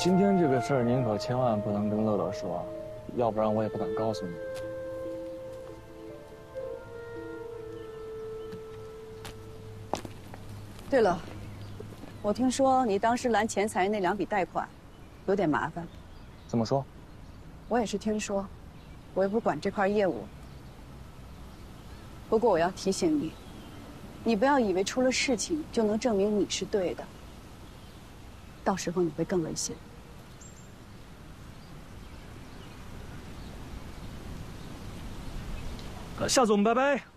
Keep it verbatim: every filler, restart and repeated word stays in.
今天这个事儿您可千万不能跟乐乐说，要不然我也不敢告诉你。 对了，我听说你当时拦钱财那两笔贷款，有点麻烦。 怎么说？ 我也是听说，我又不管这块业务。不过我要提醒你，你不要以为出了事情就能证明你是对的，到时候你会更危险。 夏总，拜拜。